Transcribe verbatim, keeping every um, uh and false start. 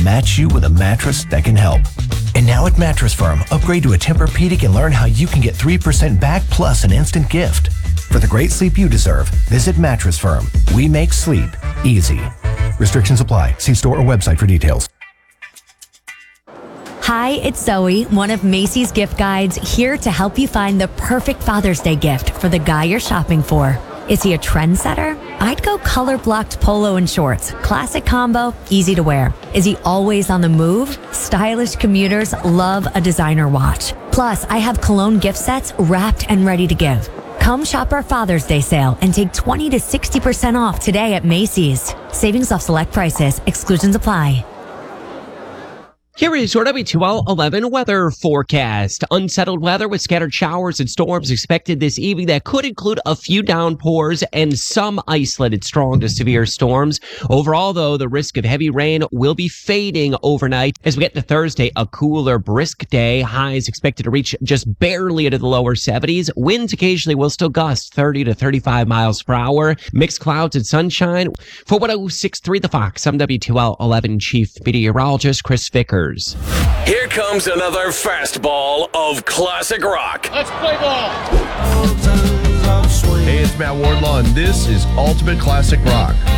match you with a mattress that can help. And now at Mattress Firm, upgrade to a Tempur-Pedic and learn how you can get three percent back plus an instant gift. For the great sleep you deserve, visit Mattress Firm. We make sleep easy. Restrictions apply. See store or website for details. Hi, it's Zoe, one of Macy's gift guides, here to help you find the perfect Father's Day gift for the guy you're shopping for. Is he a trendsetter? I'd go color-blocked polo and shorts. Classic combo, easy to wear. Is he always on the move? Stylish commuters love a designer watch. Plus, I have cologne gift sets wrapped and ready to give. Come shop our Father's Day sale and take twenty to sixty percent off today at Macy's. Savings off select prices. Exclusions apply. Here is your W two L eleven weather forecast. Unsettled weather with scattered showers and storms expected this evening that could include a few downpours and some isolated strong to severe storms. Overall, though, the risk of heavy rain will be fading overnight. As we get to Thursday, a cooler, brisk day. Highs expected to reach just barely into the lower seventies. Winds occasionally will still gust thirty to thirty-five miles per hour. Mixed clouds and sunshine. For one oh six point three The Fox, I'm W two L eleven Chief Meteorologist Chris Vickers. Here comes another fastball of classic rock. Let's play ball. Hey, it's Matt Wardlaw, and this is Ultimate Classic Rock.